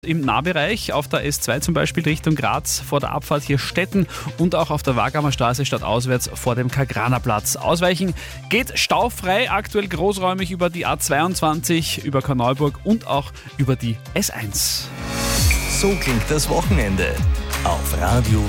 Im Nahbereich auf der S2 zum Beispiel Richtung Graz vor der Abfahrt hier Stetten und auch auf der Wagamer Straße stadtauswärts vor dem Kagranerplatz. Ausweichen geht staufrei, aktuell großräumig über die A22, über Korneuburg und auch über die S1. So klingt das Wochenende auf Radio